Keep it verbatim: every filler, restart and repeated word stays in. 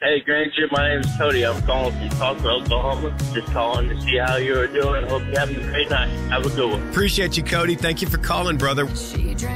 Hey, Grand Jim, my name is Cody. I'm calling from Tulsa, Oklahoma. Just calling to see how you are doing. Hope you're having a great night. Have a good one. Appreciate you, Cody. Thank you for calling, brother.